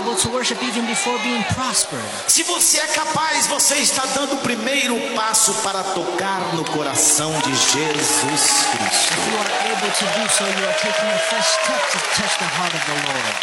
able to worship even before being prospered. Se você é capaz, você está dando o primeiro passo para tocar no coração de Jesus Cristo. If you are able to do so, you are taking a first step to touch the heart of the Lord.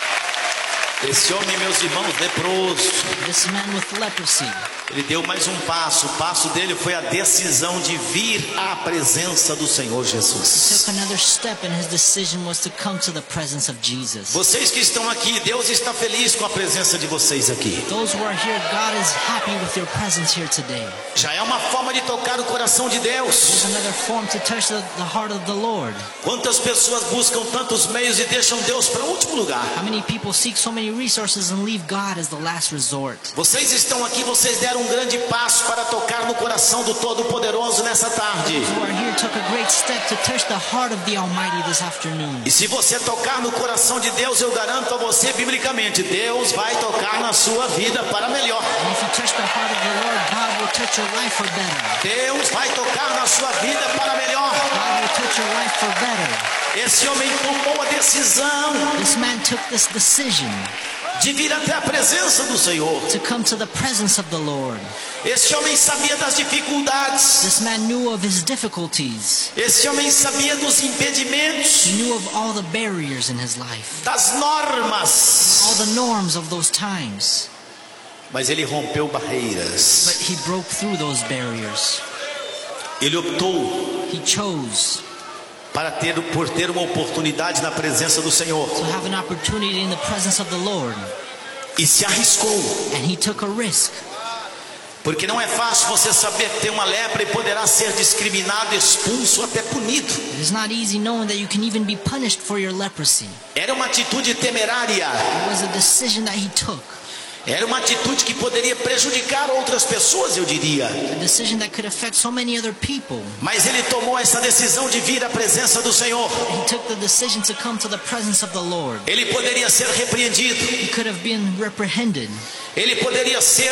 Esse homem, meus irmãos, leproso, This man with leprosy, ele deu mais um passo. O passo dele foi a decisão de vir à presença do Senhor Jesus. took another step, and his decision was to come to the presence of Jesus. Vocês que estão aqui, Deus está feliz com a presença de vocês aqui. Those who are here, God is happy with your presence here today. Já é uma forma de tocar o coração de Deus. There's another form to touch the heart of the Lord. Quantas pessoas buscam tantos meios e deixam Deus para o último lugar? How many people seek so many resources and leave God as the last resort? Vocês estão aqui, vocês deram um grande passo para tocar no coração do Todo-Poderoso nessa tarde. Those who are here took a great step to touch the heart of the Almighty this afternoon. E se você tocar no coração de Deus, eu garanto a você biblicamente, Deus vai tocar na sua vida para melhor. And if you touch the heart of the Lord, God will touch your life for better. Deus vai tocar na sua vida para melhor. God will touch your life for better. Esse homem tomou a decisão This man took this decision de vir até a presença do Senhor. to come to the presence of the Lord. Esse homem sabia das dificuldades. This man knew of his difficulties. Esse homem sabia dos impedimentos, He knew of all the barriers in his life, das all normas. the norms of those times. Mas ele rompeu barreiras. But he broke through those barriers. Ele optou He chose por ter uma oportunidade na presença do Senhor. to have an opportunity in the presence of the Lord. E se arriscou. And he took a risk. Porque não é fácil você saber que tem uma lepra e poderá ser discriminado, expulso, até punido. It is not easy knowing that you can even be punished for your leprosy. Era uma atitude temerária. It was a decision that he took. Era uma atitude que poderia prejudicar outras pessoas, eu diria. A decision that could affect so many other people. Mas ele tomou essa decisão de vir à presença do Senhor. He took the decision to come to the presence of the Lord. Ele poderia ser repreendido. He could have been reprehended. Ele poderia ser,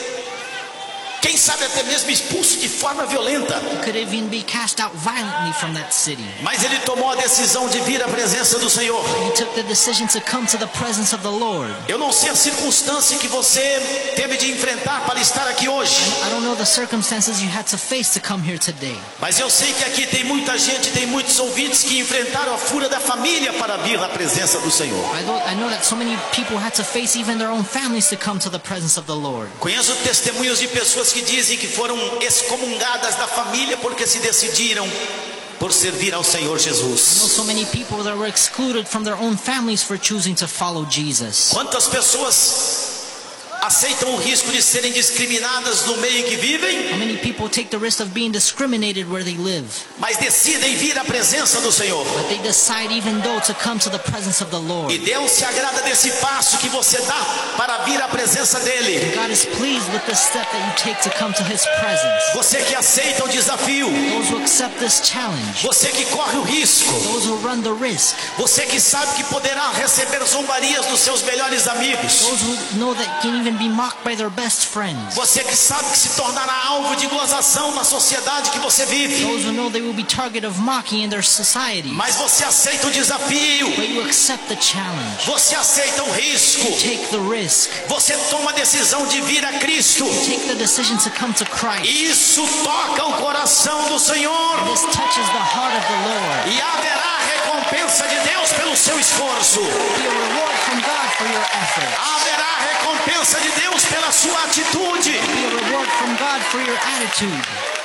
quem sabe até mesmo expulso de forma violenta. He could even be cast out violently from that city. Mas ele tomou a decisão de vir à presença do Senhor. He took the decision to come to the presence of the Lord. Eu não sei a circunstância que você teve de enfrentar para estar aqui hoje. I don't know the circumstances you had to face to come here today. Mas eu sei que aqui tem muita gente, tem muitos ouvintes que enfrentaram a fúria da família para vir à presença do Senhor. I know that so many people had to face even their own families to come to the presence of the Lord. Conheço testemunhos de pessoas que dizem que foram excomungadas da família porque se decidiram por servir ao Senhor I know Jesus. so many people that were excluded from their own families for choosing to follow Jesus. Quantas pessoas aceitam o risco de serem discriminadas no meio em que vivem, How many people take the risk of being discriminated where they live, mas decidem vir à presença do Senhor? but they decide even though to come to the presence of the Lord. E Deus se agrada desse passo que você dá para vir à presença dele. God is pleased with the step that you take to come to His presence. Você que aceita o desafio, Those who accept this challenge, você que corre o risco, those who run the risk, você que sabe que poderá receber zombarias dos seus melhores amigos, those who know that can even be mocked by their best friends, você que sabe que se tornará alvo de gozação na sociedade que você vive, those who know they will be target of mocking in their society, mas você aceita o desafio, but you accept the challenge. você aceita o risco, Take the risk. você toma a decisão de vir a Cristo. Take the decision to come to Christ. Isso toca o coração do Senhor. This touches the heart of the Lord. E haverá recompensa de Deus pelo seu esforço. Be a reward from God for your effort. Haverá recompensa de Deus pela sua atitude. Be a reward from God for your attitude.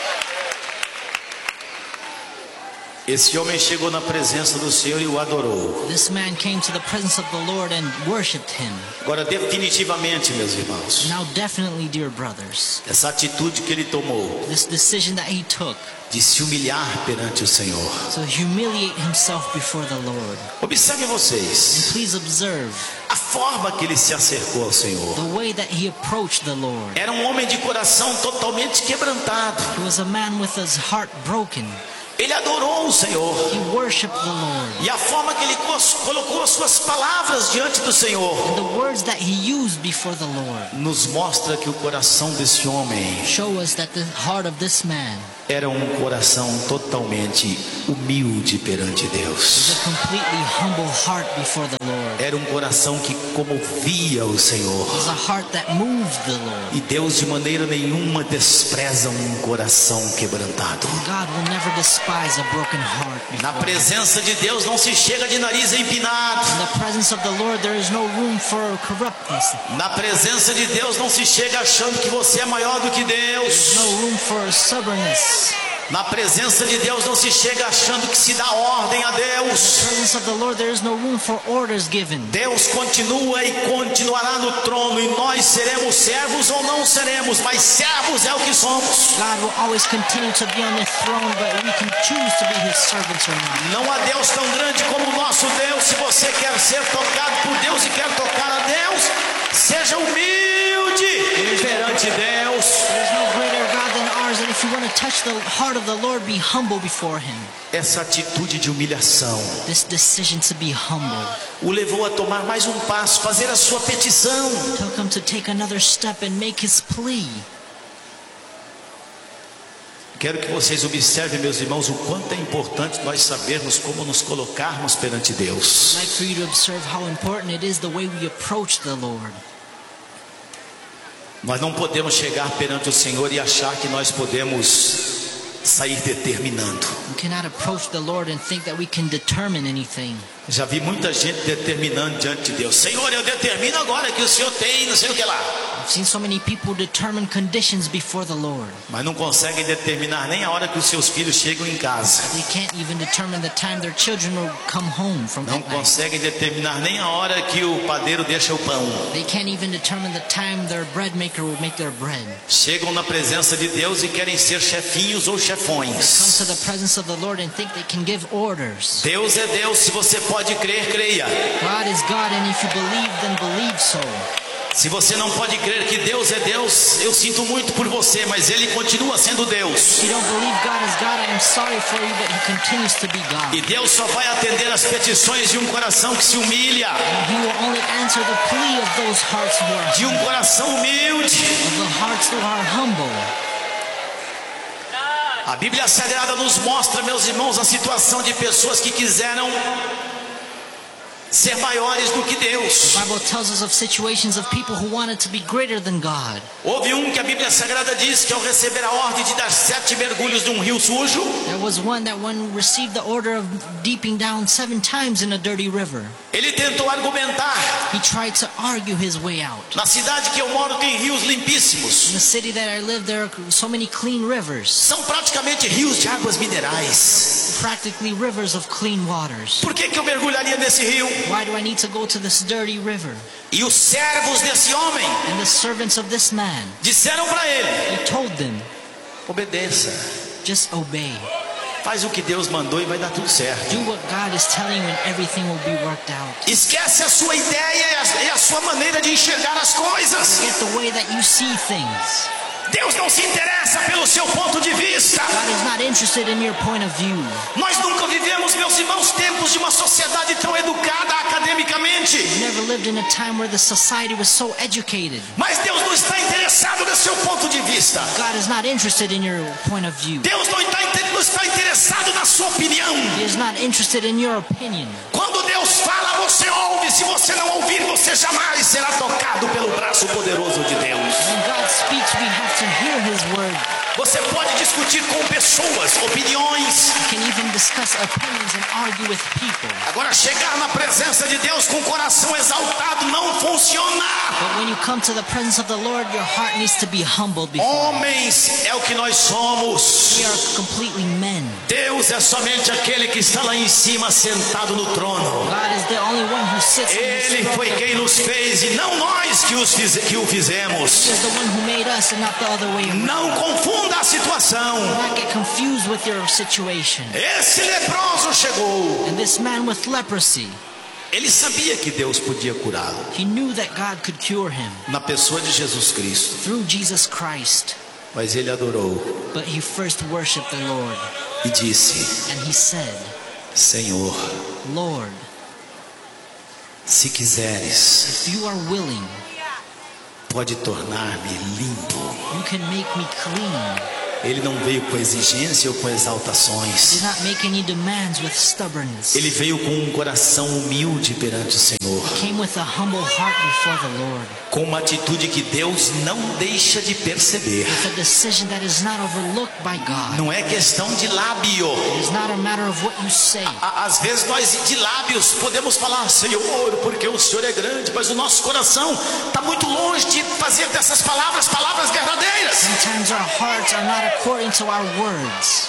Esse homem chegou na presença do Senhor e o adorou. This man came to the presence of the Lord and worshipped Him. Agora, definitivamente, meus irmãos, Now definitely, dear brothers, essa atitude que ele tomou this decision that he took de se humilhar perante o Senhor. to humiliate himself before the Lord. Observe And vocês please observe a forma que ele se acercou ao Senhor. the way that he approached the Lord. Era um homem de coração totalmente quebrantado. He was a man with his heart broken. Ele adorou o Senhor. He worshipped the Lord. E a forma que ele colocou as suas palavras diante do Senhor And the words that he used before the Lord nos mostra que o coração desse homem show us that the heart of this man era um coração totalmente humilde perante It was Deus. a completely humble heart before the Lord. Era um coração que comovia o Senhor. It was a heart that moved the Lord. E Deus de maneira nenhuma despreza um coração quebrantado. God will never despise a broken heart Na before Him. presença de Deus não se chega de nariz empinado. In the presence of the Lord, there is no room for corruptness. Na presença de Deus não se chega achando que você é maior do que Deus. No room for stubbornness. Na presença de Deus não se chega achando que se dá ordem a In Deus. the presence of the Lord, there is no room for orders given. Deus continua e continuará no trono, e nós seremos servos ou não seremos, mas servos é o que somos. God will always continue to be on the throne, but we can choose to be His servants or not. Não há Deus tão grande como o nosso Deus. Se você quer ser tocado por Deus e quer tocar a Deus, seja humilde perante Deus. There's no greater God than ours, and if you want to touch the heart of the Lord, be humble before Him. Essa atitude de humilhação This decision to be humble o levou a tomar mais um passo, fazer a sua petição. took Him to take another step and make His plea. Quero que vocês observem, meus irmãos, o quanto é importante nós sabermos como nos colocarmos perante Deus. I'd like for you to observe how important it is the way we approach the Lord. Nós não podemos chegar perante o Senhor e achar que nós podemos sair determinando. We cannot approach the Lord and think that we can determine anything. Já vi muita gente determinando diante de Deus. Senhor, eu determino agora que o Senhor tem não sei o que lá. I've seen so many people determine conditions before the Lord. Mas não conseguem determinar nem a hora que os seus filhos chegam em casa. They can't even determine the time their children will come home from Não that night. conseguem determinar nem a hora que o padeiro deixa o pão. They can't even determine the time their bread maker will make their bread. Chegam na presença de Deus e querem ser chefinhos ou Come chefões. to the presence of the Lord and think they can give orders. Deus é Deus, se você pode crer, creia. God is God, and if you believe, then believe so. Se você não pode crer que Deus é Deus, eu sinto muito por você, mas Ele continua sendo Deus. If you don't believe God is God, I am sorry for you, but He continues to be God. E Deus só vai atender as petições de um coração que se humilha, And He will only answer the plea of those hearts who are de um coração humilde. of the hearts who are humble. A Bíblia Sagrada nos mostra, meus irmãos, a situação de pessoas que quiseram ser maiores do que Deus. The Bible tells us of situations of people who wanted to be greater than God. Houve um que a Bíblia Sagrada diz que ao receber a ordem de dar 7 mergulhos num rio sujo, There was one that when received the order of deeping down 7 times in a dirty river, ele tentou argumentar. he tried to argue his way out. Na cidade que eu moro tem rios In limpíssimos. the city that I live, there are so many clean rivers, São praticamente rios de águas minerais. practically rivers of clean waters. Por que eu mergulharia nesse rio? Why do I need to go to this dirty river? E os servos desse homem And the servants of this man, disseram para ele: he told them, obedeça, just obey. faz o que Deus mandou e vai dar tudo certo. Do what God is telling you and everything will be worked out. Esquece a sua ideia e a sua maneira de enxergar as coisas. Get the way that you see things. Deus não se interessa pelo seu ponto de vista. God is not interested in your point of view. Nós nunca vivemos, meus irmãos, tempos de uma sociedade tão educada academicamente. We never lived in a time where the society was so educated. Mas Deus não está interessado no seu ponto de vista. God is not interested in your point of view. Deus não está interessado na sua opinião. He is not interested in your opinion. Quando Deus fala, você ouve. Se você não ouvir, você jamais será tocado pelo braço poderoso de Deus. When God speaks, we have to hear His word. Você pode discutir com pessoas, opiniões. We can even discuss opinions and argue with people. Agora, chegar na presença de Deus com o coração exaltado não funciona. But when you come to the presence of the Lord, your heart needs to be humbled before Him. Homens é o que nós somos. We are completely men. Deus é somente aquele que está lá em cima sentado no trono. God is the only one who sits on His Ele throne. foi quem nos fez e não nós que o fizemos. He is the one who made us and not the other way around. Não confunda a situação. Do not get confused with your situation. Esse leproso chegou. And this man with leprosy, Ele sabia que Deus podia curá-lo he knew that God could cure him na pessoa de Jesus Cristo, through Jesus Christ. mas ele adorou But he first worshiped the Lord. e disse: And he said, Senhor, Lord, se quiseres, if you are willing, pode tornar-me limpo. you can make me clean. Ele não veio com exigência ou com exaltações. Did not make any demands with stubbornness. Ele veio com um coração humilde perante o Senhor. Came with a humble heart before the Lord. Com uma atitude que Deus não deixa de perceber. With a decision that is not overlooked by God. Não é questão de lábio. It is not a matter of what you say. Às vezes nós de lábios podemos falar, Senhor, porque o Senhor é grande, mas o nosso coração está muito longe de fazer dessas palavras verdadeiras. Sometimes our hearts are not according to our words.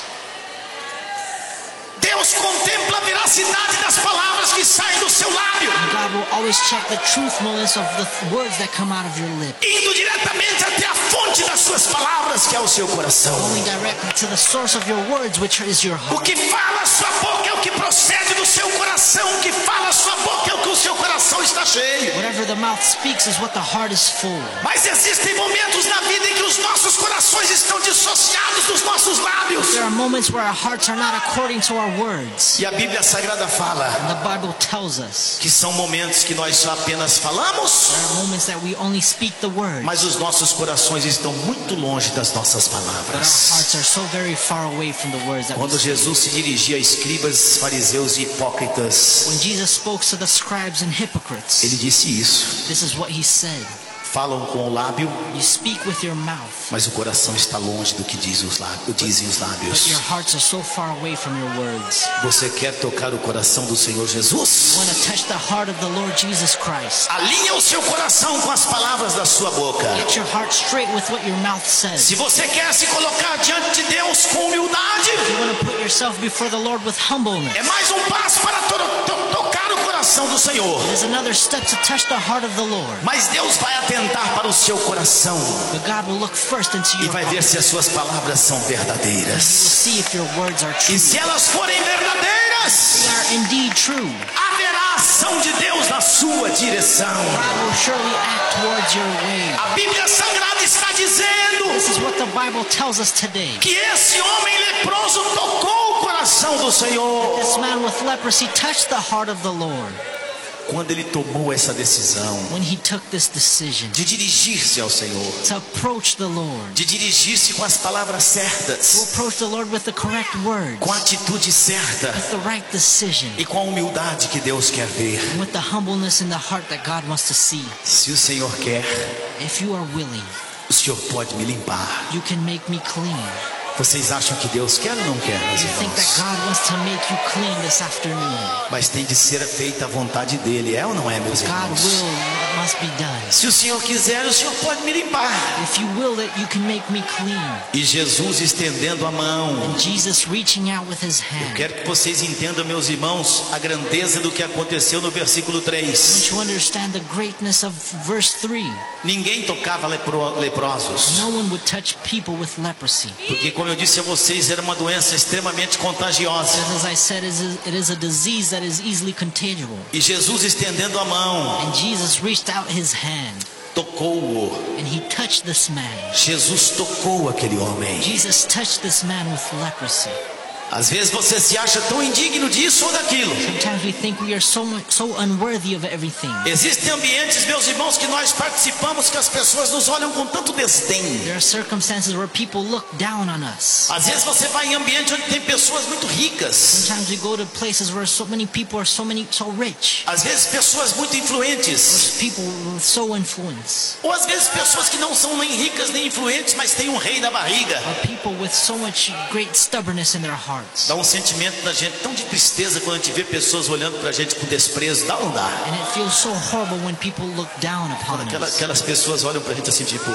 Deus contempla a veracidade das palavras que saem do seu lábio. God will always check the truthfulness of the words that come out of your lips. Indo diretamente até a fonte das suas palavras, que é o seu coração. Going directly to the source of your words, which is your O heart. que fala a sua boca é o que procede do seu coração. O que fala a sua boca é o que o seu coração está cheio. Whatever the mouth speaks is what the heart is full. Mas existem momentos na vida em que os nossos corações estão dissociados dos nossos lábios. There are moments where our hearts are not according to our words. E a Bíblia Sagrada fala And the Bible tells us que são momentos que nós só apenas falamos, there are moments that we only speak the word, mas os nossos corações estão muito longe das nossas but our palavras. hearts are so very far away from the words that we Quando speak. Jesus se dirigia a escribas, fariseus e hipócritas, When Jesus spoke to the scribes and hypocrites, ele disse isso: this is what he said. falam com o lábio, You speak with your mouth, mas o coração está longe do que dizem os but lábios. your hearts are so far away from your words. Você quer tocar o coração do Senhor Jesus? You want to touch the heart of the Lord Jesus Christ. Alinha o seu coração com as palavras da sua boca. Get your heart straight with what your mouth says. Se você quer se colocar diante de Deus com humildade, You want to put yourself before the Lord with humbleness. é mais um passo para tocar o coração do Senhor. It is another step to touch the heart of the Lord. Mas Deus vai atentar para o seu coração But God will look first into e your vai heart. ver se as suas palavras são He will verdadeiras. see if your words are E true. se elas forem They verdadeiras, are indeed true. haverá ação de Deus na sua direção. God will surely act towards your way. A Bíblia Sagrada está dizendo This is what the Bible tells us today. que esse homem leproso tocou o coração do Senhor. This man with leprosy touched the heart of the Lord Quando ele tomou essa decisão when he took this decision de dirigir-se ao Senhor, to approach the Lord, de dirigir-se com as palavras to certas, approach the Lord with the correct words, com a atitude certa with the right decision, e com a humildade que Deus quer ver. and with the humbleness in the heart that God wants to see. Se o Senhor quer, If you are willing, o Senhor pode me limpar. you can make me clean. Vocês acham que Deus quer ou não quer, meus You think that irmãos? God wants to make you clean this afternoon? Mas tem de ser feita a vontade dele, é ou não é, meus God irmãos? will, it must be done. Se o Senhor quiser, o Senhor pode me limpar. If you will it, you can make me clean. E Jesus estendendo a mão. And Jesus reaching out with his hand. Quero que vocês entendam, meus irmãos, a grandeza do que aconteceu no versículo I 3. want you to understand the greatness of verse 3. Ninguém tocava leprosos, No one would touch people with leprosy. porque, como eu disse a vocês, era uma doença extremamente contagiosa. As I said, it is a disease that is easily contagious. E Jesus estendendo a mão, And Jesus reached out his hand tocou-o. and he touched this man. Jesus tocou aquele homem. Jesus touched this man with leprosy. Às vezes você se acha tão indigno disso ou daquilo. Sometimes we think we are so unworthy of everything. Existem ambientes, meus irmãos, que nós participamos que as pessoas nos olham com tanto desdém. There are circumstances where people look down on us. Às vezes você vai em ambiente onde tem pessoas muito ricas. Sometimes we go to places where so many people are so rich. Às vezes pessoas muito influentes. People with so influence. Ou às vezes pessoas que não são nem ricas nem influentes, mas têm um rei na barriga. Or people with so much great stubbornness in their hearts. Dá um sentimento da gente tão de tristeza quando a gente vê pessoas olhando pra gente com desprezo. Dá ou não dá? And it feels so horrible when people look down upon us. Aquelas pessoas olham pra gente assim, tipo...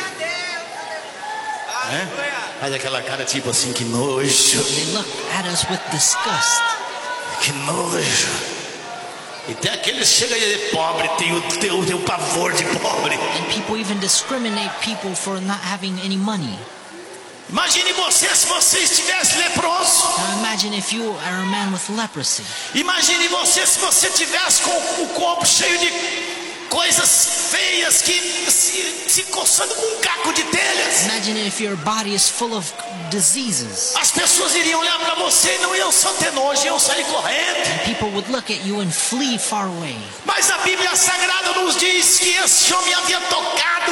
Faz aquela cara tipo assim, que nojo. They look at us with disgust. Que nojo. E tem aqueles que chegam e dizem, pobre, tem o pavor de pobre. And people even discriminate people for not having any money. Imagine você se você estivesse leproso. Now imagine if you are a man with leprosy. Imagine você se você tivesse com o corpo cheio de coisas feias que se coçando com um caco de telhas. Imagine if your body is full of diseases. As pessoas iriam olhar para você e não iam só ter nojo, iam sair correndo. People would look at you and flee far away. Mas a Bíblia Sagrada nos diz que esse homem havia tocado o coração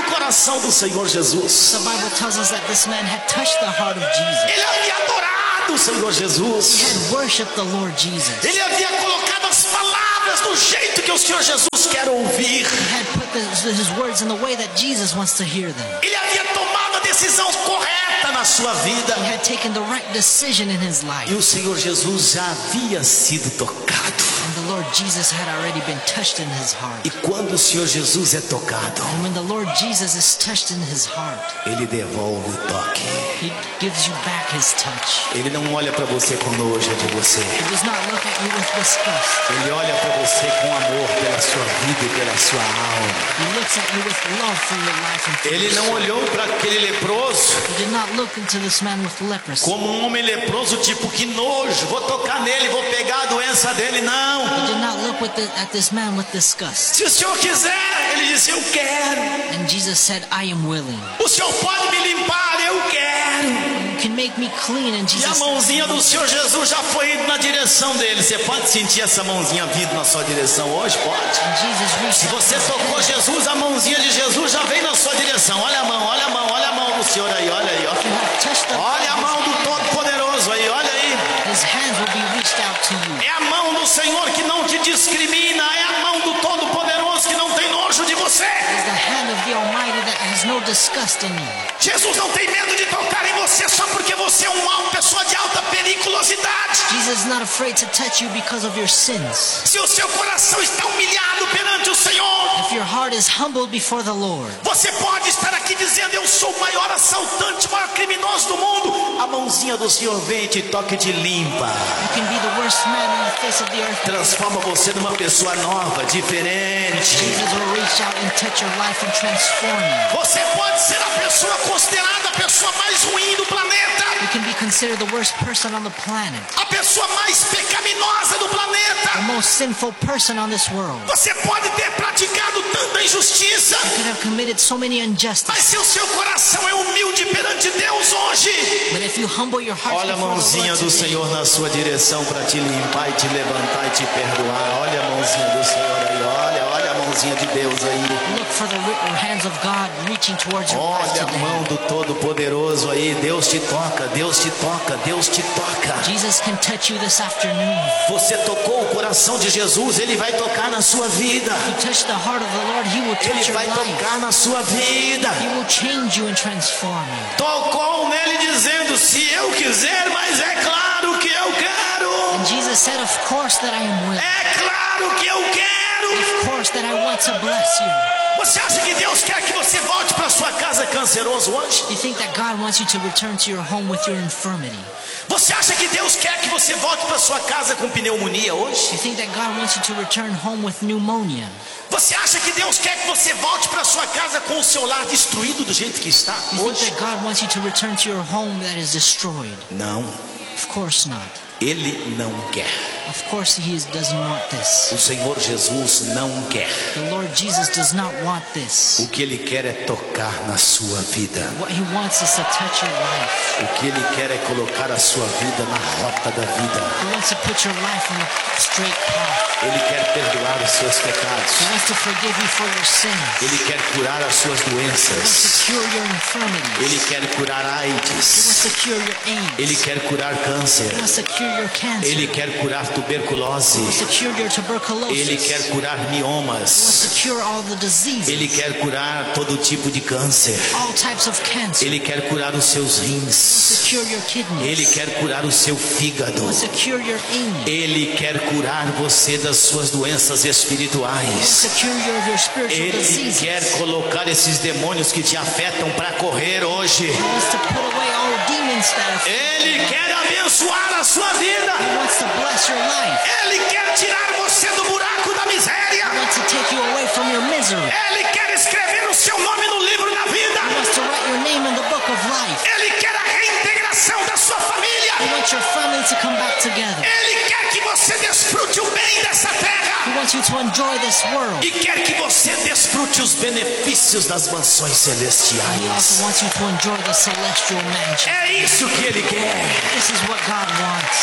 coração do Senhor Jesus. The Bible tells us that this man had touched the heart of Jesus. Ele havia adorado o Senhor He Jesus. had worshipped the Lord Jesus. Ele havia colocado as palavras do jeito que o Senhor Jesus quer ouvir. He had put his words in the way that Jesus wants to hear them. Ele havia tomado a decisão correta na sua vida. He had taken the right decision in his life. E o Senhor Jesus já havia sido tocado. And the Lord Jesus had already been touched in his heart. E quando o Senhor Jesus é tocado, And when the Lord Jesus is touched in his heart, Ele devolve o toque. he gives you back his touch. Ele não olha para você com nojo de você. He does not look at you with disgust. Ele olha para você com amor pela sua vida e pela sua alma. He looks at you with love for your life and for Ele your não soul. olhou para aquele leproso He did not look into this man with leprosy. como um homem leproso, tipo, que nojo, vou tocar nele, vou pegar a doença dele. Não. He did not look at this man with disgust. Se o Senhor quiser, ele disse, eu quero. And Jesus said, I am willing. O Senhor pode me limpar, eu quero. You can make me clean. And E a Jesus mãozinha do Senhor Jesus já foi indo na direção dele. Você pode sentir essa mãozinha vindo na sua direção hoje? Pode. And Jesus reached Se out você his tocou hand. Jesus, a mãozinha de Jesus já vem na sua direção. Olha a mão, olha a mão, olha a mão do Senhor aí, olha aí. Ó. You have touched the Olha a mão do Todo-Poderoso aí, olha aí. His hands will be reached out to you. É a mão do Senhor que não te discrimina. É a mão do Todo-Poderoso que não tem nojo de você. It's the hand of the Almighty that has no disgust in you. Jesus não tem medo de tocar em você só porque você é uma pessoa de alta periculosidade. Jesus is not afraid to touch you because of your sins. Se o seu coração está humilhado perante o Senhor, If your heart is humbled before the Lord, você pode estar aqui dizendo, eu sou o maior assaltante, o maior criminoso do mundo. A mãozinha do Senhor vem e te toca e te limpa. you can be the worst man on the face of the earth. Transforma você numa pessoa nova, diferente. Jesus will reach out and touch your life and transform you. Você pode ser a pessoa considerada a pessoa mais ruim do planeta. You can be considered the worst person on the planet, A pessoa mais pecaminosa do the planeta. most sinful person on this world. Você pode ter praticado tanta injustiça, You could have committed so many mas injustices. se o seu coração é humilde perante Deus hoje, But if you humble your heart olha a before the mãozinha Lord do today, Senhor na sua direção para te limpar e te levantar e te perdoar. Olha a mãozinha do Senhor aí, olha a mãozinha de Deus aí. look for the hands of God reaching towards your life Olha a today. mão do Todo-Poderoso aí. Deus te toca, Deus te toca, Deus te toca. Jesus can touch you this afternoon. Você tocou o coração de Jesus, Ele vai tocar na sua vida. You touch the heart of the Lord, He will touch Ele your vai life. tocar na sua vida. He will change you and transform you. Tocou nele dizendo, se eu quiser, mas é claro que eu quero. And Jesus said, of course that I am willing. É claro que eu quero. Of course that I want to bless you. Você acha que Deus quer que você volte para sua casa canceroso hoje? You think that God wants you to return to your home with your infirmity? Você acha que Deus quer que você volte para sua casa com pneumonia hoje? You think that God wants you to return home with pneumonia? Você acha que Deus quer que você volte para sua casa com o seu lar destruído do jeito que está You think hoje? that God wants you to return to your home that is destroyed? Não, Of course not. Ele não quer. Of course He doesn't want this. O Senhor Jesus não quer. The Lord Jesus does not want this. O que Ele quer é tocar na sua vida. What He wants is to touch your life. O que Ele quer é colocar a sua vida na rota da vida. He wants to put your life on a straight path. Ele quer perdoar os seus He pecados. wants to forgive you for your sins. Ele quer curar as suas He wants doenças. to cure your infirmities. Ele quer curar He wants AIDS. to cure your Ele AIDS. quer curar câncer. He wants to cure your cancer. Ele quer curar tuberculose. He wants to cure your tuberculosis. Ele quer curar He wants miomas. to cure all the diseases. Ele quer curar todo tipo de câncer. All types of cancer. Ele quer curar os seus He wants rins. to cure your kidneys. Ele quer curar o seu He fígado. wants to cure your aim. Ele quer curar você das suas doenças He wants espirituais. to cure your spiritual Ele diseases. quer colocar esses demônios que te afetam para correr hoje. He wants to put away all demons that are. Ele quer abençoar a sua vida. He wants to bless your life. Ele quer tirar você do buraco da miséria. He wants to take you away from your misery. Ele quer escrever o seu nome no livro da vida. He wants to write your name in the book of life. Ele quer a reintegração da sua He família. wants your family to come back together. Ele quer que você desfrute o bem dessa He terra. wants you to enjoy this world. E quer que você desfrute os benefícios das mansões He also celestiais. wants you to enjoy the celestial mansion. É isso que ele quer. This is what God wants.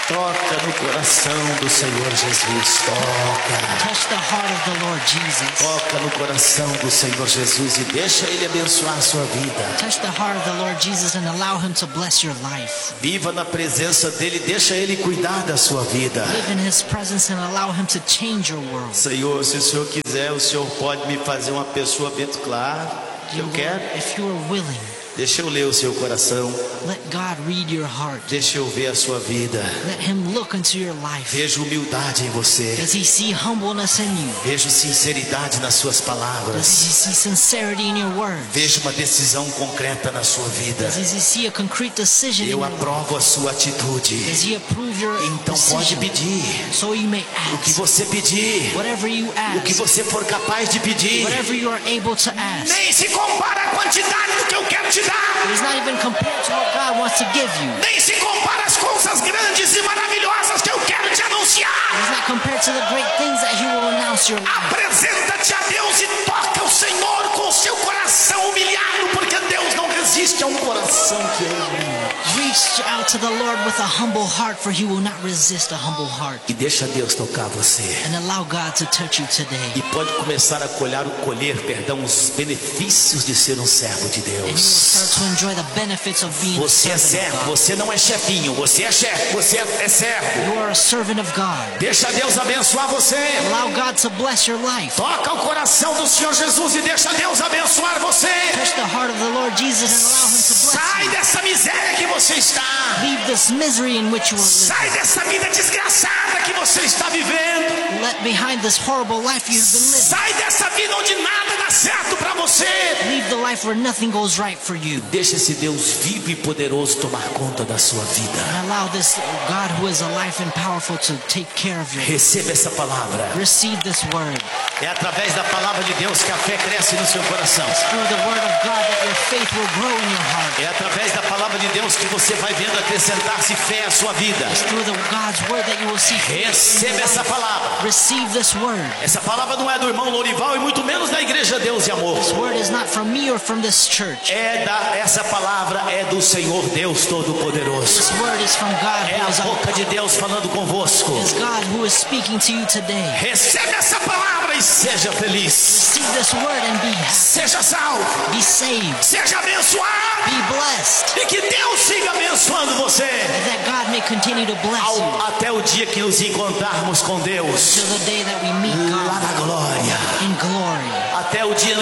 Toca no coração do Senhor Jesus. Toca. Touch the heart of the Lord Jesus. Toca no coração do Senhor Jesus e deixa Ele abençoar a sua vida. Touch the heart of the Lord Jesus and allow Him to bless your life. Viva na presença dEle, deixa Ele cuidar da sua vida. Live in His presence and allow Him to change your world. Senhor, se o Senhor quiser, o Senhor pode me fazer uma pessoa bem clara. Eu quero. If you are willing, Deixa eu ler o seu coração. let God read your heart. Deixa eu ver a sua vida. Let Him look into your life. Vejo humildade em você. Does He see humbleness in you? Vejo sinceridade nas suas Does palavras. He see sincerity in your words? Vejo uma decisão concreta na sua vida. Does He see a concrete decision in Eu your life? aprovo a sua atitude. Does He approve your Então pode decision? pedir. So you may O que ask. você pedir. Whatever you O que ask. você for capaz de pedir. Whatever you are able to ask. Nem se compara a quantidade do que eu quero te dar. It is not even compared to what God wants to give you. Nem se compara as coisas grandes e maravilhosas que eu quero te It anunciar. is not compared to the great things that He will announce your life. Apresenta-te a Deus e toca o Senhor com o seu coração humilhado, porque Deus não resiste a um coração que é humilde. Reach out to the Lord with a humble heart, for He will not resist a humble heart. E deixa Deus tocar você. And allow God to touch you today. E pode começar a colher, os benefícios de ser um servo de And you will Deus. start to enjoy the benefits of being a Você é servant servo, of God. você não é chefinho, você é chefe, você é servo. You are a servant of God. Deixa Deus abençoar você. Allow God to bless your life. Toca o coração do Senhor Jesus e deixa Deus abençoar você. Touch the heart of the Lord Jesus and allow Him to bless Sai you. dessa miséria que você está. Leave this misery in which you are living. Sai dessa vida desgraçada que você está vivendo. Let behind this horrible life you have been living. Sai dessa vida onde nada dá certo para você. Leave the life where nothing goes right for you. Deixa esse Deus vivo e poderoso tomar conta da sua vida. And allow this God who is alive and powerful to take care of you. Receba essa palavra. Receive this word. É através da palavra de Deus que a fé cresce no seu coração. Through the word of God that your faith will grow in your heart. É através da palavra de Deus que você vai vendo acrescentar-se fé à sua vida. It's through God's word that you will see faith in your Receba essa life. palavra. Receive this word. Essa palavra não é do irmão Lorival e muito menos da Igreja Deus e Amor. This word is not from me or from this church. Essa palavra é do Senhor Deus Todo-Poderoso. This word is from God É who a is boca de Deus falando convosco. It is God who is speaking to you today. Receba essa palavra e seja feliz. Receive this word and be happy. Seja salvo. Be saved. Seja abençoado. Be blessed. E que Deus siga abençoando você. And that God may continue to bless you Até o dia que nos encontrarmos com Deus. till the day that we meet Lá God na glória. in glory. Até o dia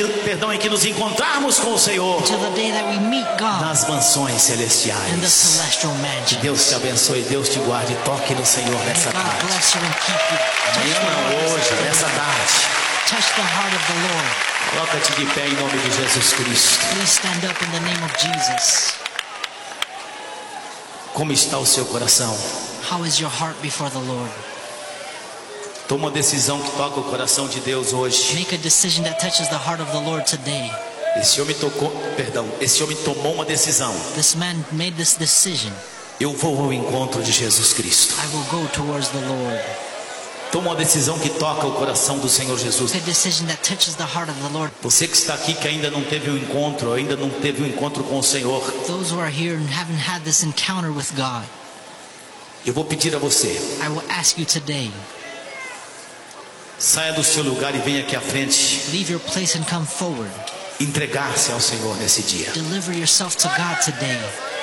em que nos encontrarmos com o Senhor. Till the day that we meet God Nas mansões in the celestiais. celestial Que mansion. Deus te abençoe, Deus te guarde. Toque no Senhor nessa God tarde. bless you and keep you. Touch Amanhã the não, heart of hoje, the nessa Lord. tarde. Touch the heart of the Lord. Coloca-te de pé em nome de Jesus Cristo. Please stand up in the name of Jesus. Como está o seu coração? How is your heart before the Lord? Toma uma decisão que toca o coração de Deus hoje. Make a decision that touches the heart of the Lord today. Esse homem tomou uma decisão. This man made this decision. Eu vou ao encontro de Jesus Cristo. I will go towards the Lord. Toma uma decisão que toca o coração do Senhor Jesus. Make a decision that touches the heart of the Lord. Você que está aqui que ainda não teve um encontro com o Senhor. Those who are here and haven't had this encounter with God, Eu vou pedir a você, I will ask you today, saia do seu lugar e venha aqui à frente. leave your place and come forward. Entregar-se ao Senhor nesse dia. Deliver yourself to God today.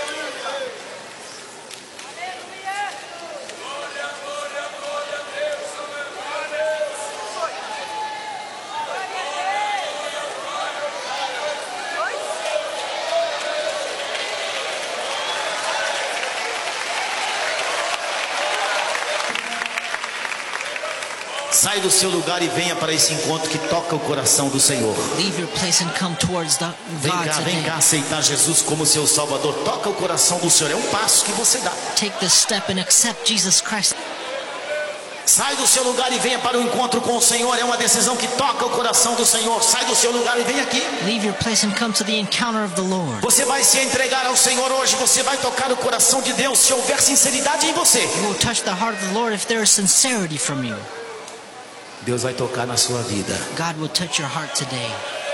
Sai do seu lugar e venha para esse encontro que toca o coração do Senhor. Leave your place and come towards the Vem God cá, vem today. cá aceitar Jesus como seu Salvador. Toca o coração do Senhor. É um passo que você dá. Take this step and accept Jesus Christ. Sai do seu lugar e venha para o encontro com o Senhor. É uma decisão que toca o coração do Senhor. Sai do seu lugar e vem aqui. Leave your place and come to the encounter of the Lord. Você vai se entregar ao Senhor hoje. Você vai tocar o coração de Deus se houver sinceridade em você. You will touch the heart of the Lord if there is sincerity from you. Deus vai tocar na sua vida. God will touch your heart today.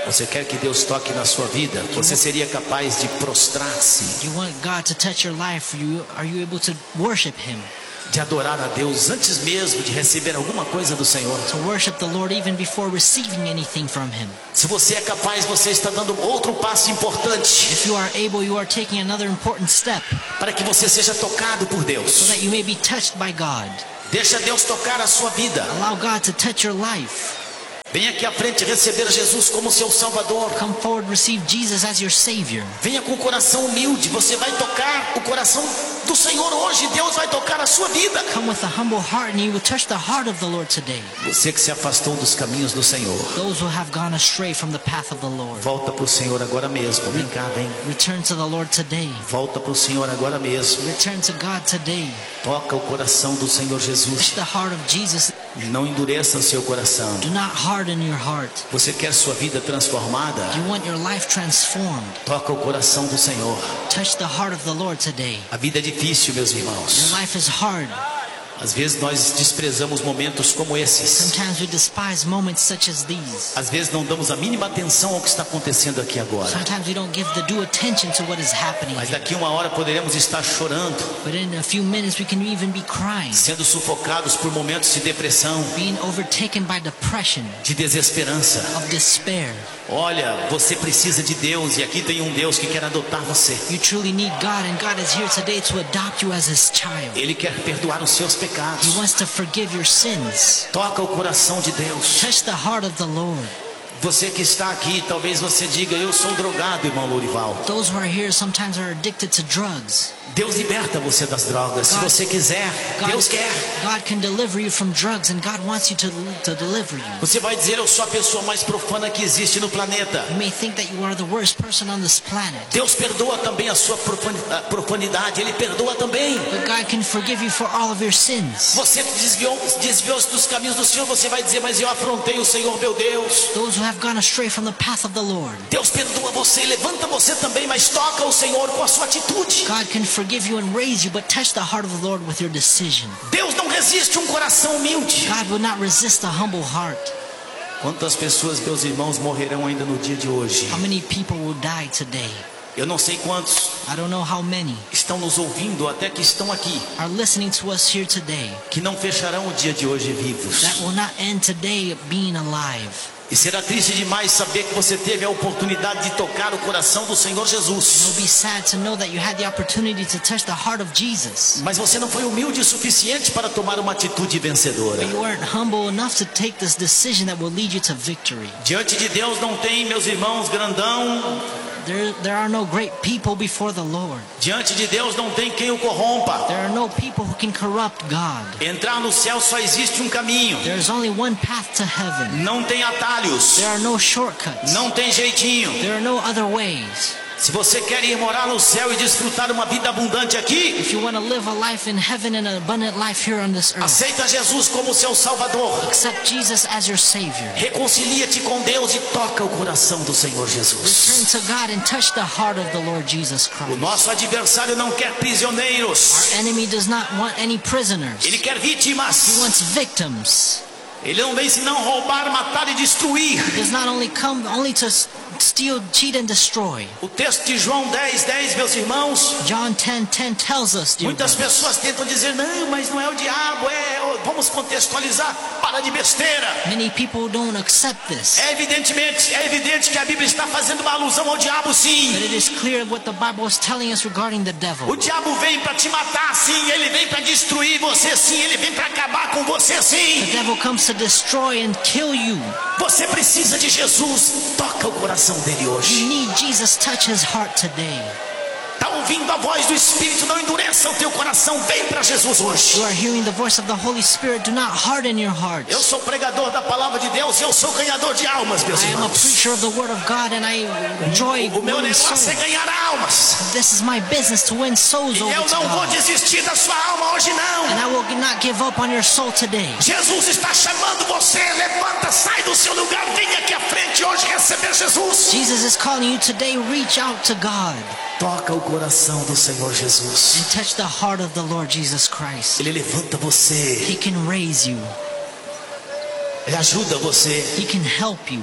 Você quer que Deus toque na sua vida? Você seria capaz de prostrar-se, You want God to touch your life? Are you able to worship Him? de adorar a Deus antes mesmo de receber alguma coisa do Senhor? To worship the Lord even before receiving anything from Him? Se você é capaz, você está dando outro passo importante If you are able, you are taking another important step para que você seja tocado por so Deus. that you may be touched by God. Deixa Deus tocar a sua vida. Allow God to touch your life. Venha aqui à frente receber Jesus como seu Salvador. Come forward, receive Jesus as your Savior. Venha com o coração humilde. Você vai tocar o coração do Senhor hoje. Deus vai tocar a sua vida. Come with a humble heart and you will touch the heart of the Lord today. Você que se afastou dos caminhos do Senhor, Those who have gone astray from the path of the Lord, volta para o Senhor agora mesmo. Vem cá, vem. return to the Lord today. Volta para o Senhor agora mesmo. Return to God today. Toca o coração do Senhor Touch Jesus. the heart of Jesus. Não endureça o seu coração. Do not harden your heart. Você quer sua vida transformada? You want your life transformed. Toca o coração do Senhor. Touch the heart of the Lord today. A vida é difícil, meus irmãos. Your life is hard. Às vezes nós desprezamos momentos como esses. Sometimes we despise moments such as these. Às vezes não damos a mínima atenção ao que está acontecendo aqui agora. Sometimes we don't give the due attention to what is happening Mas here. daqui uma hora poderemos estar chorando, But in a few minutes we can even be crying, sendo sufocados por momentos de depressão, being overtaken by depression, de desesperança. of despair. Olha, você precisa de Deus e aqui tem um Deus que quer adotar você. You truly need God, and God is here today to adopt you as His child. Ele quer perdoar os seus He pecados. wants to forgive your sins. Toca o coração de Deus. Touch the heart of the Lord. Você que está aqui, talvez você diga: eu sou drogado, irmão Lourival. Those who are here sometimes are addicted to drugs. Deus liberta você das drogas. Se God- você quiser, Deus quer. God can deliver you from drugs, and God wants you to deliver you. Você vai dizer: eu sou a pessoa mais profana que existe no planeta. You may think that you are the worst person on this planet, Deus perdoa também a sua profanidade. Ele perdoa também. but God can forgive you for all of your sins. Você desviou-se dos caminhos do Senhor. Você vai dizer: mas eu afrontei o Senhor, meu Deus. Those who have gone astray from the path of the Lord, Deus perdoa você, levanta você também, mas toca o Senhor com a sua atitude. God can forgive you and raise you, but touch the heart of the Lord with your decision. Deus não resiste um coração humilde. God will not resist a humble heart. Quantas pessoas, meus irmãos, morrerão ainda no dia de hoje? How many people will die today? Eu não sei quantos I don't know how many estão nos ouvindo, até que estão aqui, are listening to us here today que não fecharão o dia de hoje vivos. that will not end today being alive. E será triste demais saber que você teve a oportunidade de tocar o coração do Senhor It will Jesus. be sad to know that you had the opportunity to touch the heart of Jesus, Mas você não foi humilde o suficiente para tomar uma atitude vencedora. but you weren't humble enough to take this decision that will lead you to victory. Diante de Deus não tem, meus irmãos, grandão. There are no great people before the Lord. Diante de Deus não tem quem o corrompa. There are no people who can corrupt God. Entrar no céu só existe um caminho. There is only one path to heaven. Não tem atalhos. There are no shortcuts. Não tem jeitinho. There are no other ways. Se você quer ir morar no céu e desfrutar uma vida abundante aqui, If you want to live a life in heaven and an abundant life here on this earth, aceita Jesus como seu Salvador. accept Jesus as your Savior. Reconcilia-te com Deus e toca o coração do Senhor Jesus. Turn to God and touch the heart of the Lord Jesus O Christ. nosso adversário não quer prisioneiros. Our enemy does not want any prisoners. Ele quer He vítimas. wants victims. Ele não vem senão roubar, matar e destruir. He does not only come only to steal, cheat, and destroy. O texto de João 10:10, meus irmãos. John 10:10 tells us, dear Muitas brothers, pessoas tentam dizer: não, mas não é o diabo, vamos contextualizar, para de besteira. many people don't accept this. É evidente que a Bíblia está fazendo uma alusão ao diabo, But sim. it is clear what the Bible is telling us regarding the devil. O diabo vem para te matar, sim. Ele vem para destruir você, sim. Ele vem para acabar com você, The sim. devil comes to destroy and kill you. Você precisa de Jesus. Toca o coração dele You hoje. need Jesus touch his heart today. Está ouvindo a voz do Espírito? Não endureça o teu coração. Vem para Jesus hoje. You are hearing the voice of the Holy Spirit. Do not harden your heart. Eu sou pregador da palavra de Deus e eu sou ganhador de almas, meus I am a irmãos. preacher of the Word of God, and I enjoy O meu winning negócio souls. é ganhar almas. This is my business, to win souls E over eu to não vou God. desistir da sua alma hoje, And não. I will not give up on your soul today. Jesus está chamando você. Levanta, sai do seu lugar. Vem aqui à frente hoje receber Jesus. Jesus is calling you today. Reach out to God Toca o coração do Senhor Jesus. and touch the heart of the Lord Jesus Christ. Ele levanta você. He can raise you. Ele ajuda você. He can help you.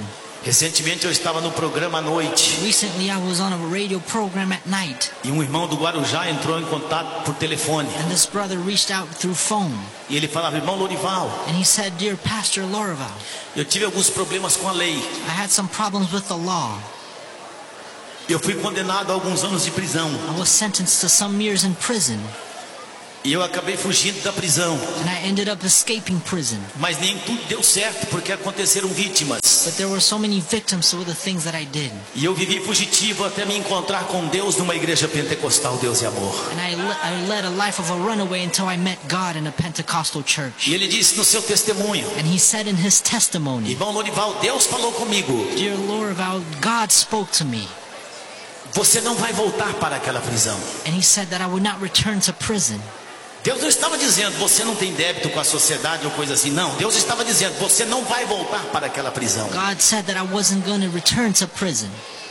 Recentemente eu estava no programa à noite Recently, I was on a radio program at night, e um irmão do Guarujá entrou em contato por telefone and this brother reached out through phone, e ele falava: irmão Lorival, and he said, "Dear Pastor Lorival, eu tive alguns problemas com a lei. I had some problems with the law. Eu fui condenado a alguns anos de prisão I was sentenced to some years in prison, e eu acabei fugindo da prisão, and I ended up escaping prison. mas nem tudo deu certo porque aconteceram vítimas. But there were so many victims to the things that I did. E eu vivi fugitivo até me encontrar com Deus numa igreja pentecostal, Deus e Amor. And I led a life of a runaway until I met God in a Pentecostal church." E ele disse no seu testemunho: And he said in his testimony, irmão Lorival, Deus falou comigo: "Dear Lorival, God spoke to me, você não vai voltar para aquela prisão. and he said that I would not return to prison." Deus não estava dizendo: você não tem débito com a sociedade ou coisa assim. Não, Deus estava dizendo: você não vai voltar para aquela prisão. God said that I wasn't going to return to prison.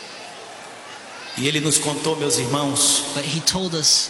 E ele nos contou, meus irmãos, But he told us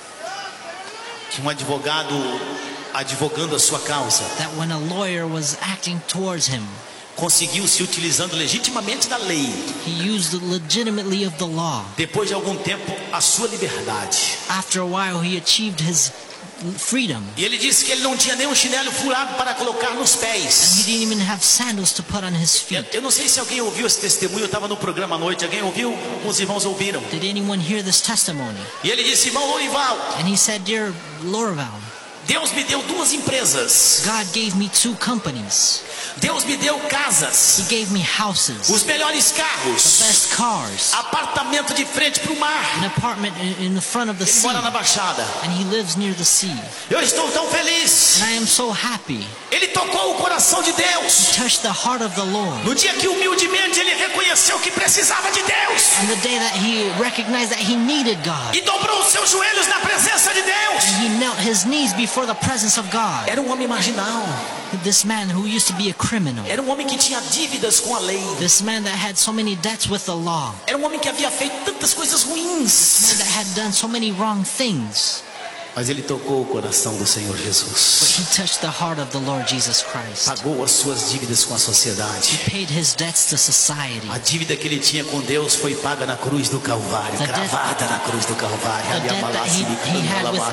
que um advogado advogando a sua causa that when a lawyer was acting towards him, conseguiu se utilizando legitimamente da lei, he used legitimately of the law. depois de algum tempo, a sua liberdade. After a while, he achieved his freedom. E ele disse que ele não tinha nem um chinelo furado para colocar nos And he pés. didn't even have sandals to put on his feet. Eu não sei se alguém ouviu esse testemunho. Eu estava no programa à noite. Alguém ouviu? Alguns irmãos ouviram. Did anyone hear this testimony? E ele disse: irmão Lorival, And he said, "Dear Lorival, Deus me deu 2 empresas. God gave me 2 companies. Deus me deu casas, He gave me houses, os melhores carros, best cars, apartamento de frente para o mar. an apartment in the front of the Ele sea, mora na Baixada. and he lives near the sea. Eu estou tão feliz. And I am so happy." Ele tocou o coração de Deus. Touched the heart of the Lord. No dia que humildemente ele reconheceu que precisava de Deus On the day that he recognized that he needed God, e dobrou os seus joelhos na presença de Deus. and he knelt his knees before the presence of God. Era um homem marginal. This man who used to be a criminal, Era um homem que tinha dívidas com a lei. this man that had so many debts with the law, Era um homem que havia feito tantas coisas ruins. man that had done so many wrong things. Mas ele tocou o coração do Senhor But Jesus. he touched the heart of the Lord Jesus Christ. Pagou as suas dívidas com a He sociedade. paid his debts to society. A dívida que ele tinha com Deus foi paga na cruz do Calvário, The debt- cravada na cruz do Calvário. the debt that he had with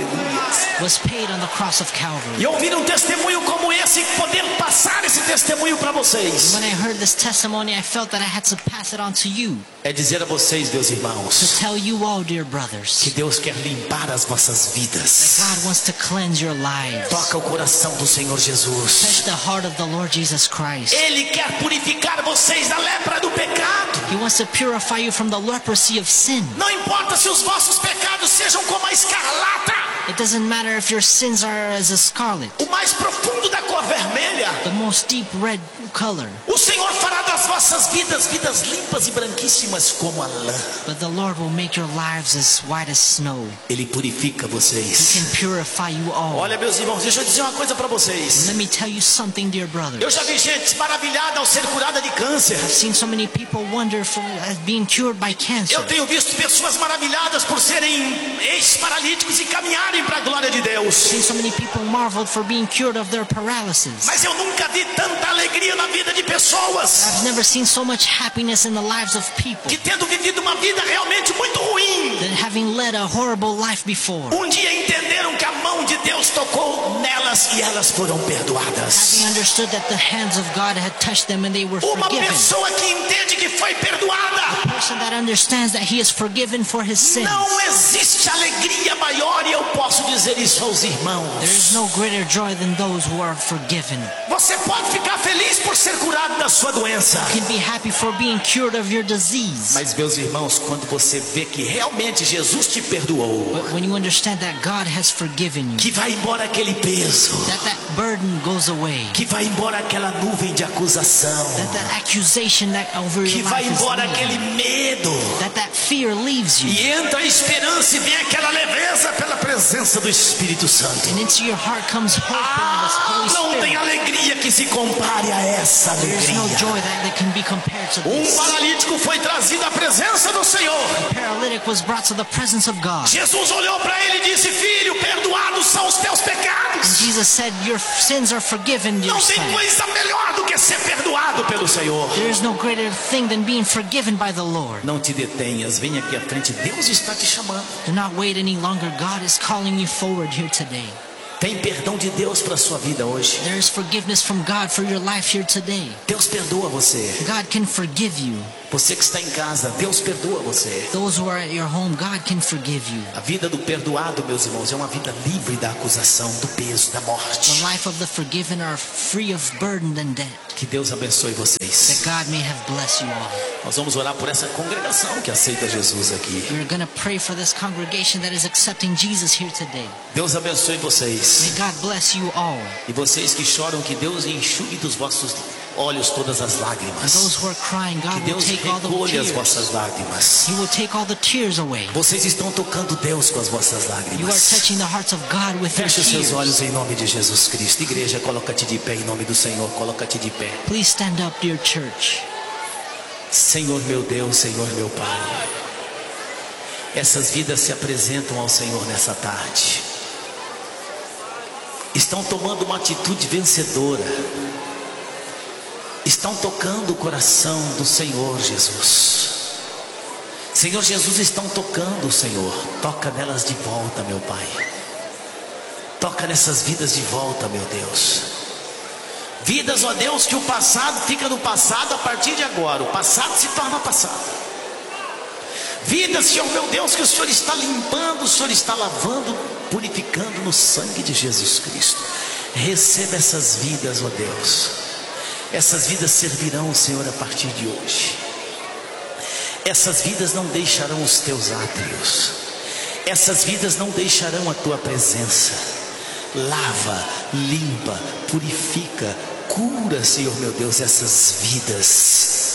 God was paid on the cross of Calvary. E ouvir um testemunho como esse e poder passar esse testemunho para vocês When I heard this testimony, I felt that I had to pass it on to you, é dizer a vocês, meus to irmãos, tell you all, dear que brothers, Deus quer limpar as vossas that vidas. God wants to cleanse your lives. Toca o coração do Senhor Jesus. Touch the heart of the Lord Jesus Christ. Ele quer purificar vocês da lepra do pecado. He wants to purify you from the leprosy of sin. Não importa se os vossos pecados sejam como a escarlata, It doesn't matter if your sins are as a scarlet, o mais profundo da cor vermelha. the most deep red color, O Senhor fará das vossas vidas vidas limpas e branquíssimas como a lã. but the Lord will make your lives as white as snow. Ele purifica He vocês. can purify you all. Olha, meus irmãos, deixa eu dizer uma coisa para vocês. Let me tell you something, dear brother. Eu já vi gente maravilhada ao ser curada de câncer. I've seen so many people wonder for being cured by cancer. Eu tenho visto pessoas maravilhadas por serem ex-paralíticos e caminharem para a glória de Deus. I've seen so many people marveled for being cured of their paralysis. Mas eu nunca vi tanta alegria na vida de pessoas I've never seen so much happiness in the lives of people que, tendo vivido uma vida realmente muito ruim, than having led a horrible life before. um dia entenderam que a mão de Deus tocou nelas e elas foram perdoadas. Having understood that the hands of God had touched them and they were Uma forgiven. pessoa que entende que foi perdoada, A person that understands that he is forgiven for his sins. não existe alegria maior, e eu posso dizer isso aos irmãos. There is no greater joy than those who are forgiven. Você pode ficar feliz por ser curado da sua doença. You can be happy for being cured of your disease. Mas, meus irmãos, quando você vê que realmente Jesus te perdoou, But when you understand that God has forgiven you, que vai embora aquele peso, that burden goes away, que vai embora aquela nuvem de acusação, that accusation that over your que vai life is embora leaving, aquele medo. that fear leaves you. E entra a esperança e vem aquela leveza pela presença do Espírito Santo. And into your heart comes hope and this Holy Não tem Spirit. alegria que se compare a essa There's no alegria. joy that can be compared to Um this. paralítico foi trazido à presença do Senhor. The paralytic was brought to the presence of God. Jesus olhou para ele e disse: filho, perdoados são os teus And pecados. Jesus said, your sins are forgiven, dear Não tem son. coisa melhor do que ser perdoado pelo Senhor. There is no greater thing than being forgiven by the Lord. Não te detenhas, vem aqui à frente, Deus está te chamando. Do not wait any longer. God is calling you forward here today. Tem perdão de Deus para a sua vida hoje. There is forgiveness from God for your life here today. Deus perdoa você. God can forgive you. Você que está em casa, Deus perdoa você. Those who are at your home, God can forgive you. A vida do perdoado, meus irmãos, é uma vida livre da acusação, do peso, da morte. The life of the forgiven are free of burden and debt. Que Deus abençoe That vocês. God may have blessed you all. Nós vamos orar por essa congregação que aceita Jesus aqui. We're going to pray for this congregation that is accepting Jesus here today. Deus abençoe May vocês. God bless you all. E vocês que choram, que Deus enxugue dos vossos olhos todas as And lágrimas. those who are crying, Que God will Deus take all the recolhe as tears. vossas lágrimas. He will take all the tears away. Vocês estão tocando Deus com as vossas You are lágrimas. touching the hearts of God with your Feche os seus tears. olhos em nome de Jesus Cristo. Igreja, coloca-te de pé em nome do Senhor. Coloca-te de pé. Please stand up, dear church. Senhor meu Deus, Senhor meu Pai. Essas vidas se apresentam ao Senhor nessa tarde. Estão tomando uma atitude vencedora. Estão tocando o coração do Senhor Jesus. Senhor Jesus, estão tocando o Senhor. Toca nelas de volta, meu Pai. Toca nessas vidas de volta, meu Deus. Vidas, ó Deus, que o passado fica no passado a partir de agora. O passado se torna passado. Vidas, Senhor meu Deus, que o Senhor está limpando, o Senhor está lavando, purificando no sangue de Jesus Cristo. Receba essas vidas, ó Deus. Essas vidas servirão, Senhor, a partir de hoje. Essas vidas não deixarão os teus átrios. Essas vidas não deixarão a tua presença. Lava, limpa, purifica, cura, Senhor meu Deus, essas vidas.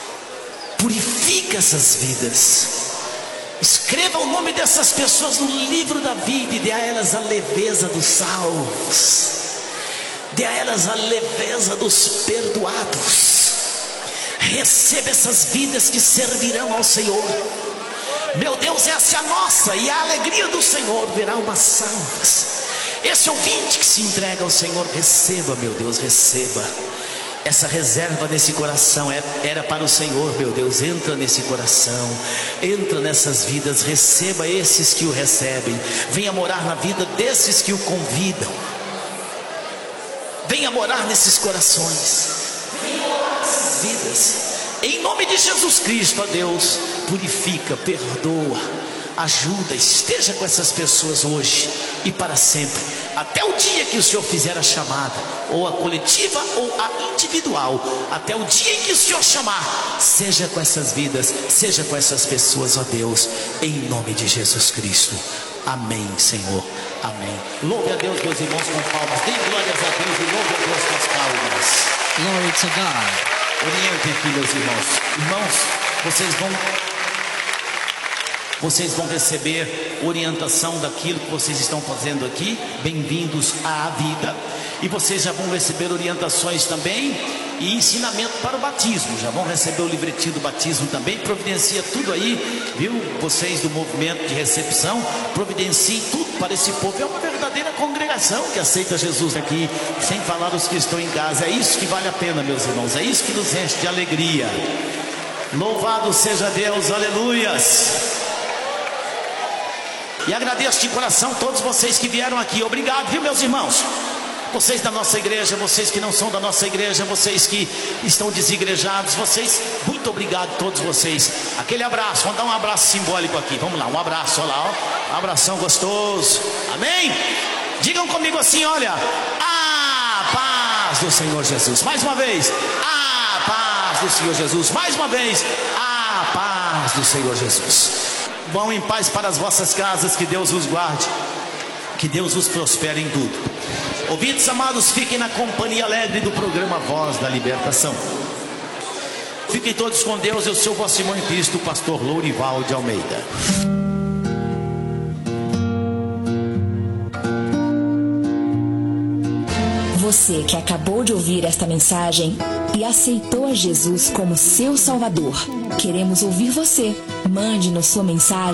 Purifica essas vidas. Escreva o nome dessas pessoas no livro da vida e dê a elas a leveza dos salvos. Dê a elas a leveza dos perdoados. Receba essas vidas que servirão ao Senhor. Meu Deus, essa é a nossa, e a alegria do Senhor verá umas salvas. Esse ouvinte que se entrega ao Senhor, receba, meu Deus, receba. Essa reserva nesse coração era para o Senhor, meu Deus. Entra nesse coração, entra nessas vidas, receba esses que o recebem. Venha morar na vida desses que o convidam. Venha morar nesses corações. Venha morar nessas vidas. Em nome de Jesus Cristo, ó Deus, purifica, perdoa, ajuda, esteja com essas pessoas hoje e para sempre, até o dia que o Senhor fizer a chamada, ou a coletiva ou a individual, até o dia em que o Senhor chamar, seja com essas vidas, seja com essas pessoas, ó Deus, em nome de Jesus Cristo. Amém, Senhor, amém. Louve a Deus, meus irmãos, com palmas. Dê glórias a Deus e louve a Deus com as palmas. Glory to God. Orientem aqui, meus irmãos. Irmãos, vocês vão receber orientação daquilo que vocês estão fazendo aqui. Bem-vindos à vida. E vocês já vão receber orientações também e ensinamento para o batismo. Já vão receber o livretinho do batismo também. Providencia tudo aí, viu? Vocês do movimento de recepção, providenciem tudo para esse povo. É uma verdadeira congregação que aceita Jesus aqui, sem falar os que estão em casa. É isso que vale a pena, meus irmãos. É isso que nos enche de alegria. Louvado seja Deus, aleluias. E agradeço de coração todos vocês que vieram aqui. Obrigado, viu, meus irmãos? Vocês da nossa igreja, vocês que não são da nossa igreja, vocês que estão desigrejados, vocês, muito obrigado a todos vocês. Aquele abraço, vamos dar um abraço simbólico aqui. Vamos lá, um abraço, olha lá, ó. Um abração gostoso. Amém? Digam comigo assim, olha: a paz do Senhor Jesus. Mais uma vez, a paz do Senhor Jesus. Mais uma vez, a paz do Senhor Jesus. Vão em paz para as vossas casas, que Deus os guarde, que Deus os prospere em tudo. Ouvintes amados, fiquem na companhia alegre do programa Voz da Libertação. Fiquem todos com Deus. Eu sou o vosso irmão em Cristo, o pastor Lourival de Almeida. Você que acabou de ouvir esta mensagem e aceitou a Jesus como seu Salvador, queremos ouvir você. Mande-nos sua mensagem